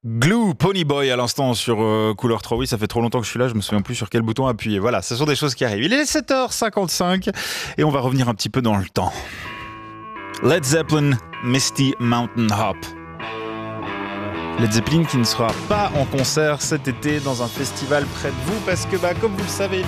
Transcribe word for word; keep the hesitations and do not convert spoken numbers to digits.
Glue, Ponyboy à l'instant sur euh, Couleur trois. Oui, ça fait trop longtemps que je suis là, je me souviens plus sur quel bouton appuyer. Voilà, ce sont des choses qui arrivent. Il est sept heures cinquante-cinq et on va revenir un petit peu dans le temps. Led Zeppelin, Misty Mountain Hop. Led Zeppelin qui ne sera pas en concert cet été dans un festival près de vous parce que, bah, comme vous le savez,